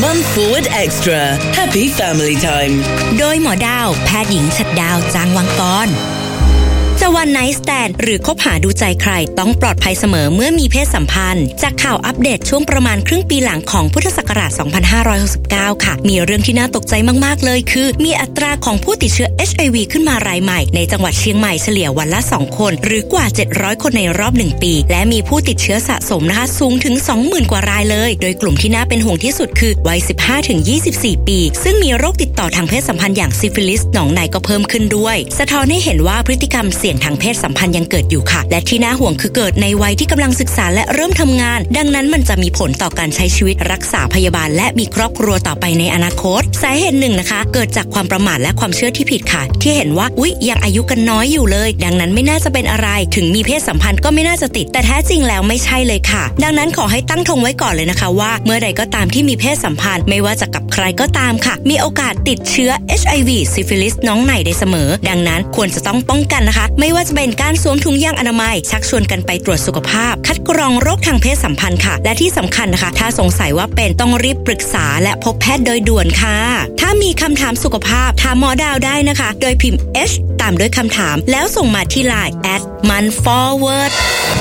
Month Forward Extra Happy Family Time โดยหมอดาวแพทย์หญิงฉัตรดาวจางวังกรจะวันไนท์สแตนด์หรือคบหาดูใจใครต้องปลอดภัยเสมอเมื่อมีเพศสัมพันธ์จากข่าวอัปเดตช่วงประมาณครึ่งปีหลังของพุทธศักราช 2569 ค่ะมีเรื่องที่น่าตกใจมากๆเลยคือมีอัตราของผู้ติดเชื้อ HIV ขึ้นมารายใหม่ในจังหวัดเชียงใหม่เฉลี่ยวันละ 2 คนหรือกว่า 700 คนในรอบ 1 ปีและมีผู้ติดเชื้อสะสมนะคะสูงถึง 20,000 กว่ารายเลยโดยกลุ่มที่น่าเป็นห่วงที่สุดคือวัย 15-24 ปีซึ่งมีโรคติดต่อทางเพศสัมพันธ์อย่างซิฟิลิสหนองในก็เพิ่มขึ้นด้วยสะท้อนให้เห็นว่าพฤติกรรมเสี่ยงทางเพศสัมพันธ์ยังเกิดอยู่ค่ะและที่น่าห่วงคือเกิดในวัยที่กำลังศึกษาและเริ่มทำงานดังนั้นมันจะมีผลต่อการใช้ชีวิตรักษาพยาบาลและมีครอบครัวต่อไปในอนาคตสาเหตุหนึ่งนะคะเกิดจากความประมาทและความเชื่อที่ผิดค่ะที่เห็นว่ายังอายุกันน้อยอยู่เลยดังนั้นไม่น่าจะเป็นอะไรถึงมีเพศสัมพันธ์ก็ไม่น่าจะติดแต่แท้จริงแล้วไม่ใช่เลยค่ะดังนั้นขอให้ตั้งธงไว้ก่อนเลยนะคะว่าเมื่อใดก็ตามที่มีเพศสัมพันธ์ไม่ว่าจะกับใครก็ตามค่ะมีโอกาสติดเชื้อ HIV ซิฟิลิสน้องในได้เสมอดังนั้นควรจะต้องป้องกันนะคะไม่ว่าจะเป็นการสวมถุงยางอนามัยชักชวนกันไปตรวจสุขภาพคัดกรองโรคทางเพศสัมพันธ์ค่ะและที่สำคัญนะคะถ้าสงสัยว่าเป็นต้องรีบปรึกษาและพบแพทย์โดยด่วนค่ะถ้ามีคำถามสุขภาพถามหมอดาวได้นะคะโดยพิมพ์ H ตามด้วยคำถามแล้วส่งมาที่ LINE @monthforward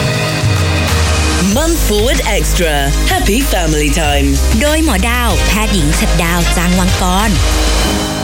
Month Forward Extra Happy Family Time โดยหมอดาวแพทย์หญิงฉัตรดาวจางวังกร